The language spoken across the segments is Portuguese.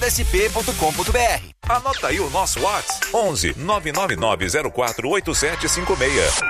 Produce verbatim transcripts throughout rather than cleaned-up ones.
s p ponto com ponto b r. Anota aí o nosso WhatsApp: onze nove nove nove zero quatro oito sete cinco seis.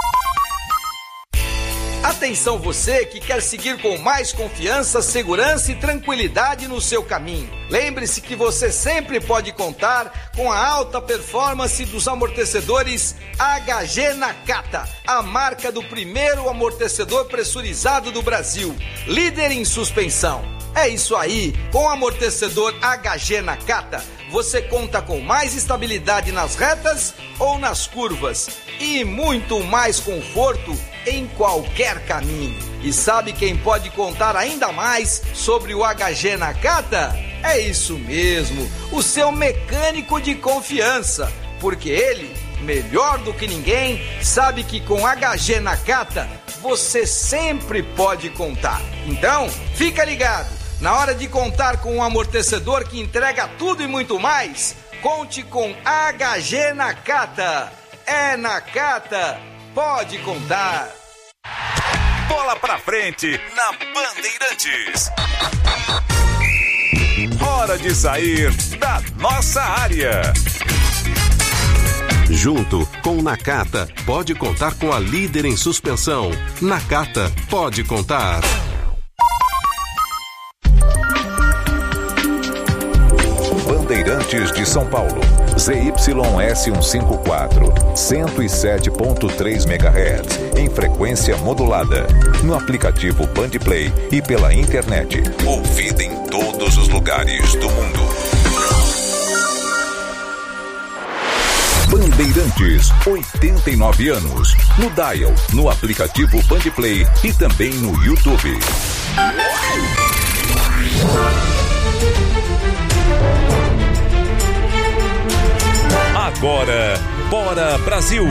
Atenção você que quer seguir com mais confiança, segurança e tranquilidade no seu caminho. Lembre-se que você sempre pode contar com a alta performance dos amortecedores H G Nakata, a marca do primeiro amortecedor pressurizado do Brasil, líder em suspensão. É isso aí, com o amortecedor H G Nakata, você conta com mais estabilidade nas retas ou nas curvas e muito mais conforto em qualquer caminho. E sabe quem pode contar ainda mais sobre o H G Nakata? É isso mesmo, o seu mecânico de confiança, porque ele, melhor do que ninguém, sabe que com H G Nakata você sempre pode contar. Então, fica ligado. Na hora de contar com um amortecedor que entrega tudo e muito mais, conte com H G Nakata. É Nakata, pode contar. Bola pra frente na Bandeirantes. Hora de sair da nossa área. Junto com Nakata, pode contar com a líder em suspensão. Nakata, pode contar. Bandeirantes de São Paulo, Z Y S cento e cinquenta e quatro, cento e sete ponto três megahertz, em frequência modulada, no aplicativo Bandplay e pela internet, ouvida em todos os lugares do mundo. Bandeirantes, oitenta e nove anos, no dial, no aplicativo Bandplay e também no YouTube. Agora, Bora Brasil!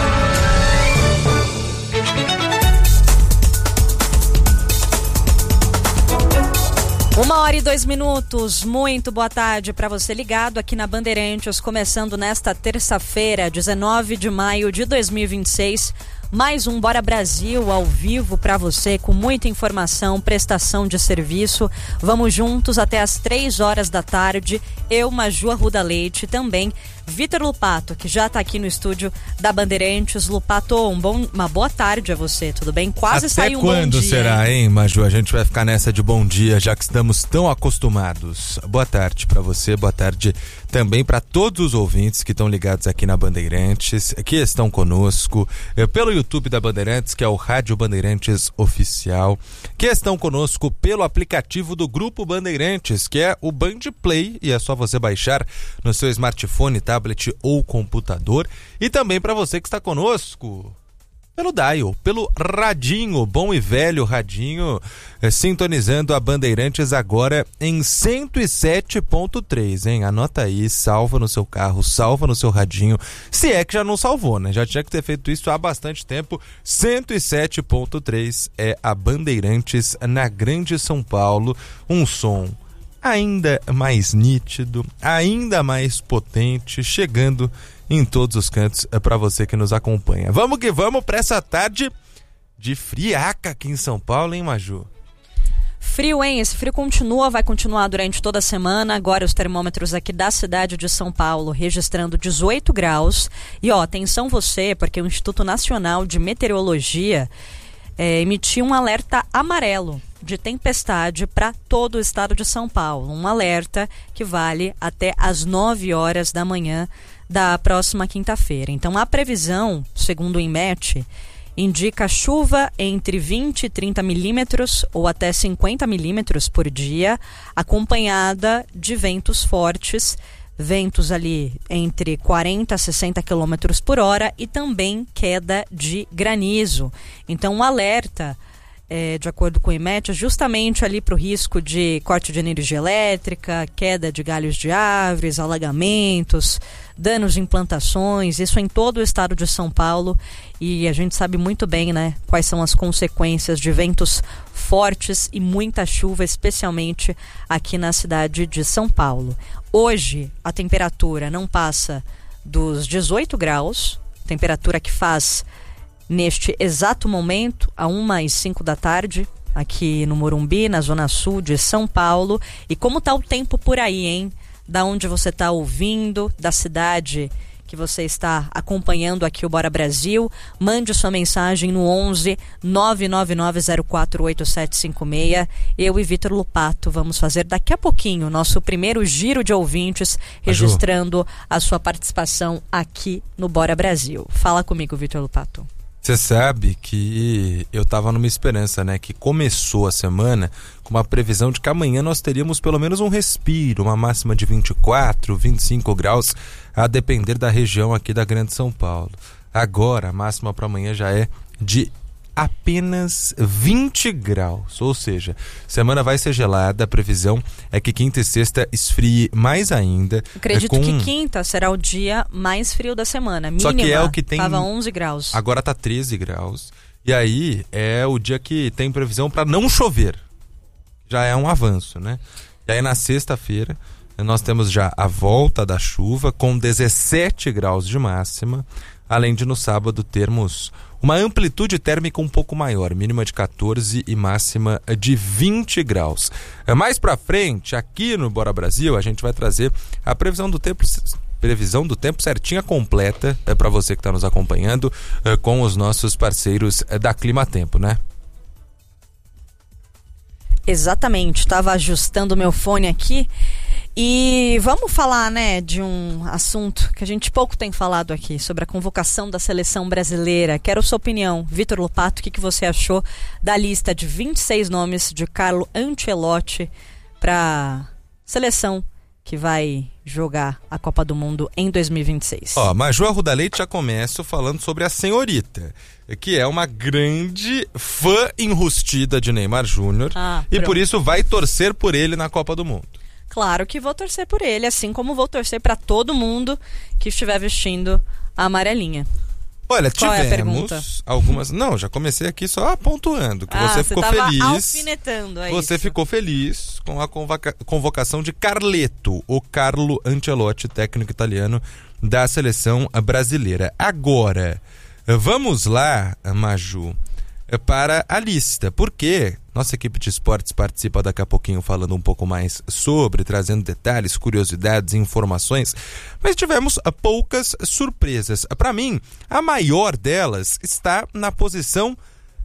Uma hora e dois minutos, muito boa tarde para você ligado aqui na Bandeirantes, começando nesta terça-feira, dezenove de maio de dois mil e vinte e seis. Mais um Bora Brasil ao vivo para você, com muita informação, prestação de serviço. Vamos juntos até as três horas da tarde. Eu, Maju Arruda Leite, também Vitor Lupato, que já está aqui no estúdio da Bandeirantes. Lupato, um bom, uma boa tarde a você, tudo bem? Quase até saiu um bom dia. Quando será, hein, Maju? A gente vai ficar nessa de bom dia, já que estamos tão acostumados. Boa tarde para você, boa tarde também para todos os ouvintes que estão ligados aqui na Bandeirantes, que estão conosco pelo YouTube da Bandeirantes, que é o Rádio Bandeirantes Oficial, que estão conosco pelo aplicativo do Grupo Bandeirantes, que é o Bandplay, e é só você baixar no seu smartphone, tablet ou computador, e também para você que está conosco pelo dial, pelo radinho, bom e velho radinho, eh, sintonizando a Bandeirantes agora em cento e sete ponto três, hein? Anota aí, salva no seu carro, salva no seu radinho, se é que já não salvou, né? Já tinha que ter feito isso há bastante tempo. cento e sete ponto três é a Bandeirantes na Grande São Paulo, um som ainda mais nítido, ainda mais potente, chegando em todos os cantos para você que nos acompanha. Vamos que vamos para essa tarde de friaca aqui em São Paulo, hein, Maju? Frio, hein? Esse frio continua, vai continuar durante toda a semana. Agora os termômetros aqui da cidade de São Paulo registrando dezoito graus. E ó, atenção você, porque o Instituto Nacional de Meteorologia é, emitiu um alerta amarelo de tempestade para todo o estado de São Paulo. Um alerta que vale até às nove horas da manhã da próxima quinta-feira. Então a previsão, segundo o INMET, indica chuva entre vinte e trinta milímetros ou até cinquenta milímetros por dia, acompanhada de ventos fortes, ventos ali entre quarenta a sessenta quilômetros por hora e também queda de granizo. Então um alerta, É, de acordo com o INMET, justamente ali para o risco de corte de energia elétrica, queda de galhos de árvores, alagamentos, danos de implantações, isso em todo o estado de São Paulo, e a gente sabe muito bem, né, quais são as consequências de ventos fortes e muita chuva, especialmente aqui na cidade de São Paulo. Hoje a temperatura não passa dos dezoito graus, temperatura que faz neste exato momento, a uma e cinco da tarde, aqui no Morumbi, na zona sul de São Paulo. E como tá o tempo por aí, hein? da onde você está ouvindo, da cidade que você está acompanhando aqui o Bora Brasil. Mande sua mensagem no onze nove nove nove zero quatro oito sete cinco seis. Eu e Vitor Lupato vamos fazer daqui a pouquinho o nosso primeiro giro de ouvintes, registrando a sua participação aqui no Bora Brasil. Fala comigo, Vitor Lupato. Você sabe que eu tava numa esperança, né? Que começou a semana com uma previsão de que amanhã nós teríamos pelo menos um respiro, uma máxima de vinte e quatro, vinte e cinco graus, a depender da região aqui da Grande São Paulo. Agora, a máxima para amanhã já é de apenas vinte graus, ou seja, semana vai ser gelada. A previsão é que quinta e sexta esfrie mais ainda. Acredito é com... que quinta será o dia mais frio da semana. Mínima, Só que é o que tem. Tava onze graus. Agora tá treze graus. E aí é o dia que tem previsão para não chover. Já é um avanço, né? E aí na sexta-feira nós temos já a volta da chuva com dezessete graus de máxima, além de no sábado termos uma amplitude térmica um pouco maior, mínima de quatorze e máxima de vinte graus. Mais pra frente, aqui no Bora Brasil, a gente vai trazer a previsão do tempo, previsão do tempo certinha, completa, é para você que está nos acompanhando, é, com os nossos parceiros é, da Clima Tempo, né? Exatamente, estava ajustando meu fone aqui. E vamos falar, né, de um assunto que a gente pouco tem falado aqui, sobre a convocação da seleção brasileira. Quero sua opinião, Vitor Lupato, o que, que você achou da lista de vinte e seis nomes de Carlo Ancelotti para seleção que vai jogar a Copa do Mundo em dois mil e vinte e seis? Ó, Maju Arruda Leite já começa falando sobre a senhorita, que é uma grande fã enrustida de Neymar Júnior, ah, e pronto. por isso vai torcer por ele na Copa do Mundo. Claro que vou torcer por ele, assim como vou torcer para todo mundo que estiver vestindo a amarelinha. Olha, Qual tivemos é a pergunta? algumas... Não, já comecei aqui só pontuando que ah, você ficou tava feliz. alfinetando, é Você isso. ficou feliz com a convoca... convocação de Carleto, o Carlo Ancelotti, técnico italiano da seleção brasileira. Agora, vamos lá, Maju, para a lista, porque nossa equipe de esportes participa daqui a pouquinho falando um pouco mais sobre, trazendo detalhes, curiosidades e informações, mas tivemos poucas surpresas. Para mim, a maior delas está na posição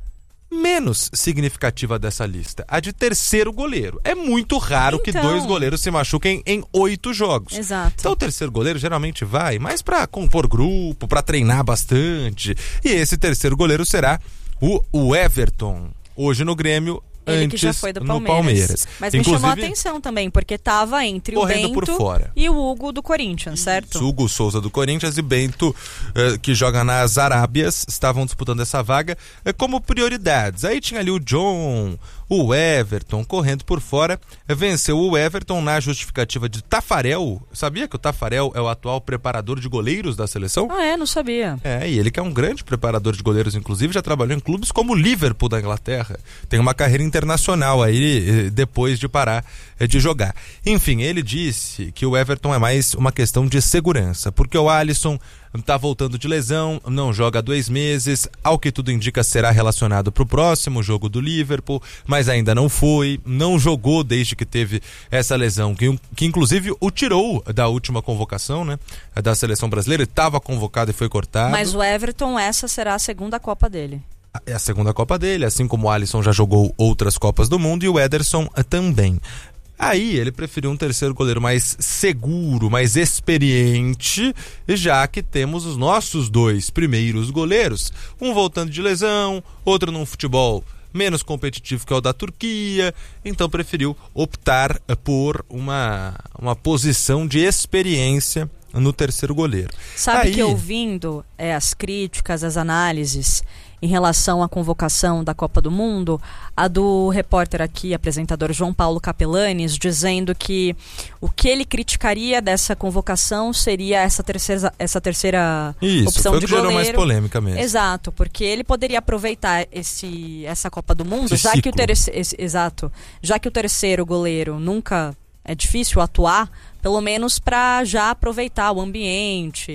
menos significativa dessa lista, a de terceiro goleiro. É muito raro então... que dois goleiros se machuquem em oito jogos. Exato. Então o terceiro goleiro geralmente vai mais para compor grupo, para treinar bastante, e esse terceiro goleiro será o, o Everton, hoje no Grêmio, Ele antes que já foi do no Palmeiras. Palmeiras. Mas Inclusive, me chamou a atenção também, porque estava entre o correndo Bento por fora. e o Hugo do Corinthians, certo? Hugo Souza do Corinthians e Bento, eh, que joga nas Arábias, estavam disputando essa vaga eh, como prioridades. Aí tinha ali o John, o Everton correndo por fora. Eh, venceu o Everton na justificativa de Tafarel. Sabia que o Tafarel é o atual preparador de goleiros da seleção? Ah, é? Não sabia. É, e ele que é um grande preparador de goleiros, inclusive já trabalhou em clubes como o Liverpool da Inglaterra. Tem uma carreira internacional aí depois de parar de jogar. Enfim, ele disse que o Everton é mais uma questão de segurança, porque o Alisson está voltando de lesão, não joga há dois meses, ao que tudo indica será relacionado para o próximo jogo do Liverpool, mas ainda não foi, não jogou desde que teve essa lesão, que, que inclusive o tirou da última convocação, né, da seleção brasileira. Ele estava convocado e foi cortado. Mas o Everton, essa será a segunda Copa dele. É a segunda Copa dele, assim como o Alisson já jogou outras Copas do Mundo e o Ederson também. Aí ele preferiu um terceiro goleiro mais seguro, mais experiente, já que temos os nossos dois primeiros goleiros, um voltando de lesão, outro num futebol menos competitivo que é o da Turquia, então preferiu optar por uma, uma posição de experiência no terceiro goleiro. Sabe Aí... que ouvindo é, as críticas, as análises em relação à convocação da Copa do Mundo, a do repórter aqui, apresentador João Paulo Capelanes, dizendo que o que ele criticaria dessa convocação seria essa terceira, essa terceira Isso, opção foi de o que gerou goleiro. mais polêmica mesmo. Exato, porque ele poderia aproveitar esse, essa Copa do Mundo, Esse já ciclo. que o terceiro, exato, já que o terceiro goleiro nunca é difícil atuar, pelo menos para já aproveitar o ambiente,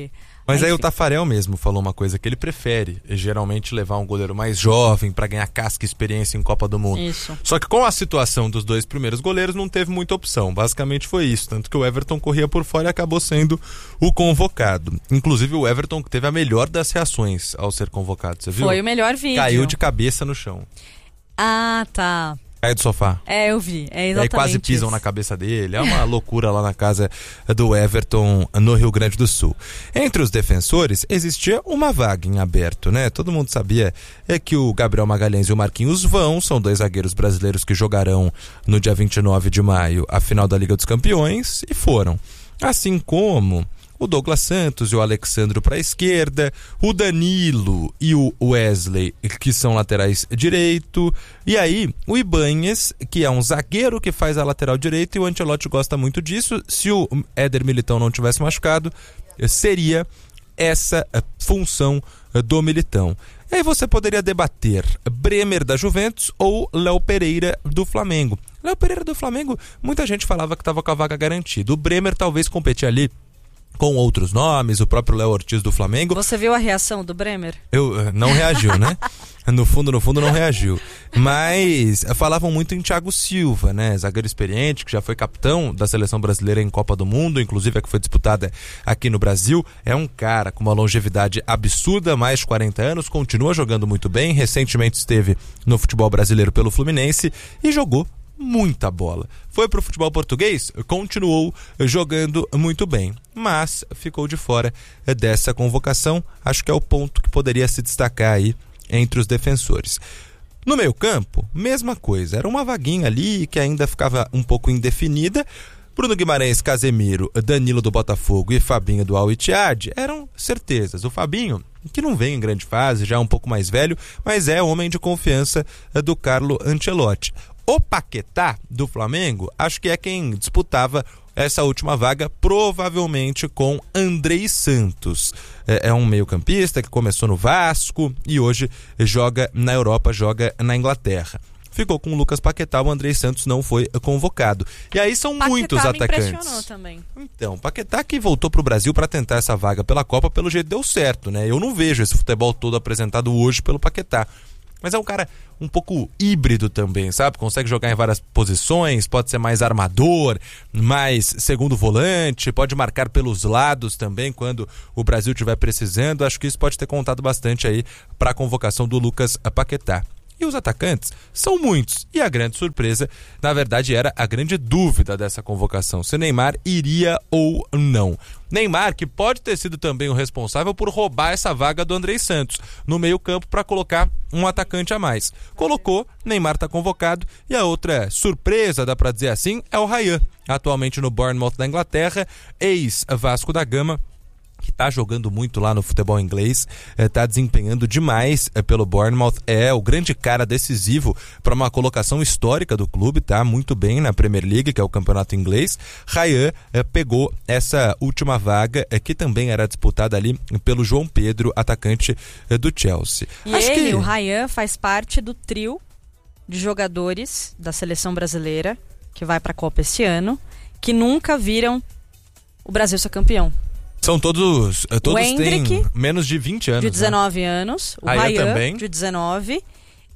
Mas Enfim. aí o Tafarel mesmo falou uma coisa, que ele prefere geralmente levar um goleiro mais jovem pra ganhar casca e experiência em Copa do Mundo. Isso. Só que com a situação dos dois primeiros goleiros não teve muita opção, basicamente foi isso, tanto que o Everton corria por fora e acabou sendo o convocado. Inclusive o Everton teve a melhor das reações ao ser convocado, você viu? Foi o melhor vídeo. Caiu de cabeça no chão. Ah, tá. Caiu do sofá. É, eu vi. É E aí exatamente quase pisam isso. na cabeça dele. É uma loucura lá na casa do Everton, no Rio Grande do Sul. Entre os defensores, existia uma vaga em aberto, né? Todo mundo sabia é que o Gabriel Magalhães e o Marquinhos vão, são dois zagueiros brasileiros que jogarão no dia vinte e nove de maio a final da Liga dos Campeões, e foram. Assim como o Douglas Santos e o Alexandro para a esquerda, o Danilo e o Wesley, que são laterais direito, e aí o Ibanhes, que é um zagueiro que faz a lateral direita, e o Ancelotti gosta muito disso. Se o Éder Militão não tivesse machucado, seria essa função do Militão. E aí você poderia debater Bremer da Juventus ou Léo Pereira do Flamengo. Léo Pereira do Flamengo, muita gente falava que estava com a vaga garantida. O Bremer talvez competir ali com outros nomes, o próprio Léo Ortiz do Flamengo. Você viu a reação do Bremer? Eu, não reagiu, né? No fundo, no fundo não reagiu. Mas falavam muito em Thiago Silva, né? Zagueiro experiente, que já foi capitão da seleção brasileira em Copa do Mundo, inclusive a que foi disputada aqui no Brasil. É um cara com uma longevidade absurda, mais de quarenta anos, continua jogando muito bem. Recentemente esteve no futebol brasileiro pelo Fluminense e jogou muita bola. Foi pro futebol português, continuou jogando muito bem, mas ficou de fora dessa convocação. Acho que é o ponto que poderia se destacar aí entre os defensores. No meio-campo, mesma coisa, era uma vaguinha ali que ainda ficava um pouco indefinida. Bruno Guimarães, Casemiro, Danilo do Botafogo e Fabinho do Al Ittihad eram certezas. O Fabinho, que não vem em grande fase, já é um pouco mais velho, mas é homem de confiança do Carlo Ancelotti. O Paquetá do Flamengo, acho que é quem disputava essa última vaga, provavelmente com Andrei Santos. É, é um meio-campista que começou no Vasco e hoje joga na Europa, joga na Inglaterra. Ficou com o Lucas Paquetá, o Andrei Santos não foi convocado. E aí são Paquetá muitos me atacantes. impressionou também. Então, Paquetá que voltou pro Brasil para tentar essa vaga pela Copa, pelo jeito deu certo, né? Eu não vejo esse futebol todo apresentado hoje pelo Paquetá. Mas é um cara um pouco híbrido também, sabe? Consegue jogar em várias posições, pode ser mais armador, mais segundo volante, pode marcar pelos lados também quando o Brasil estiver precisando. Acho que isso pode ter contado bastante aí para a convocação do Lucas Paquetá. E os atacantes são muitos. E a grande surpresa, na verdade, era a grande dúvida dessa convocação, se Neymar iria ou não. Neymar, que pode ter sido também o responsável por roubar essa vaga do Andrei Santos no meio-campo para colocar um atacante a mais. Colocou, Neymar está convocado, e a outra surpresa, dá para dizer assim, é o Ryan, atualmente no Bournemouth da Inglaterra, ex-Vasco da Gama, que está jogando muito lá no futebol inglês, está desempenhando demais é, pelo Bournemouth, é o grande cara decisivo para uma colocação histórica do clube, tá muito bem na Premier League, que é o campeonato inglês. Ryan é, pegou essa última vaga, é, que também era disputada ali pelo João Pedro, atacante é, do Chelsea. E Acho ele, que... o Ryan, faz parte do trio de jogadores da seleção brasileira, que vai para a Copa esse ano, que nunca viram o Brasil ser campeão. São todos, todos Hendrick, têm menos de vinte anos. De dezenove né? anos. O Ryan Ryan, também. de dezenove.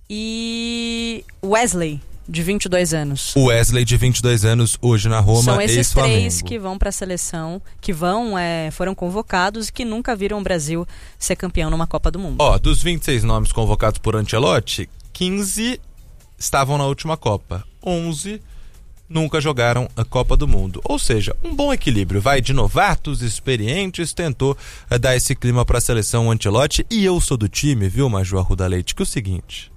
E Wesley, de vinte e dois anos. O Wesley, de vinte e dois anos, hoje na Roma, São esses ex-Flamengo. três que vão para a seleção, que vão, é, foram convocados e que nunca viram o Brasil ser campeão numa Copa do Mundo. Ó, dos vinte e seis nomes convocados por Ancelotti, quinze estavam na última Copa. onze nunca jogaram a Copa do Mundo. Ou seja, um bom equilíbrio. Vai de novatos, experientes, tentou uh, dar esse clima para a seleção Ancelotti. E eu sou do time, viu, Maju Arruda Leite, que é o seguinte...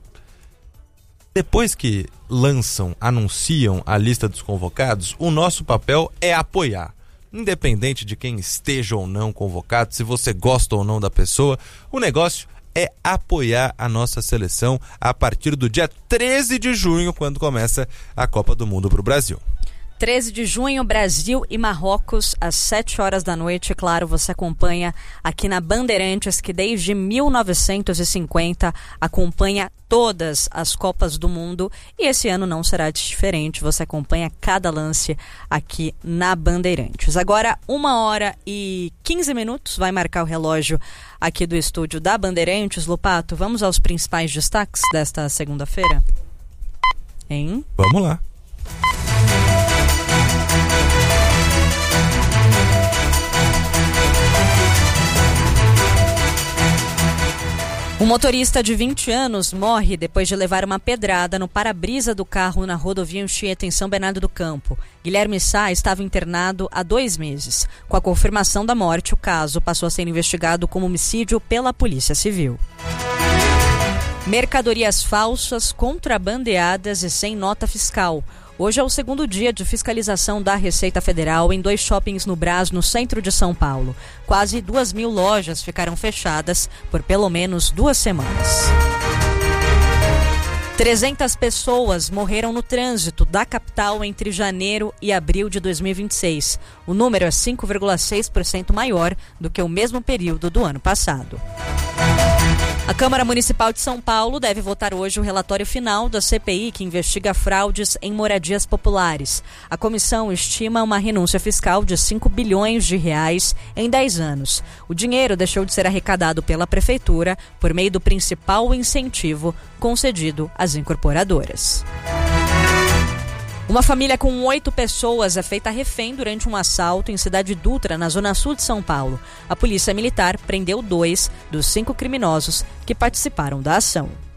Depois que lançam, anunciam a lista dos convocados, o nosso papel é apoiar. Independente de quem esteja ou não convocado, se você gosta ou não da pessoa, o negócio é apoiar a nossa seleção a partir do dia treze de junho, quando começa a Copa do Mundo para o Brasil. treze de junho, Brasil e Marrocos, às sete horas da noite. Claro, você acompanha aqui na Bandeirantes, que desde mil novecentos e cinquenta acompanha todas as Copas do Mundo. E esse ano não será diferente. Você acompanha cada lance aqui na Bandeirantes. Agora, uma hora e quinze minutos, vai marcar o relógio aqui do estúdio da Bandeirantes. Lopato, vamos aos principais destaques desta segunda-feira? Hein? Vamos lá. Um motorista de vinte anos morre depois de levar uma pedrada no para-brisa do carro na rodovia Anchieta, em São Bernardo do Campo. Guilherme Sá estava internado há dois meses. Com a confirmação da morte, o caso passou a ser investigado como homicídio pela Polícia Civil. Mercadorias falsas, contrabandeadas e sem nota fiscal. Hoje é o segundo dia de fiscalização da Receita Federal em dois shoppings no Brás, no centro de São Paulo. Quase duas mil lojas ficaram fechadas por pelo menos duas semanas. trezentas pessoas morreram no trânsito da capital entre janeiro e abril de dois mil e vinte e seis. O número é cinco vírgula seis por cento maior do que o mesmo período do ano passado. A Câmara Municipal de São Paulo deve votar hoje o relatório final da C P I que investiga fraudes em moradias populares. A comissão estima uma renúncia fiscal de cinco bilhões de reais em dez anos. O dinheiro deixou de ser arrecadado pela Prefeitura por meio do principal incentivo concedido às incorporadoras. Uma família com oito pessoas é feita refém durante um assalto em Cidade Dutra, na zona sul de São Paulo. A polícia militar prendeu dois dos cinco criminosos que participaram da ação.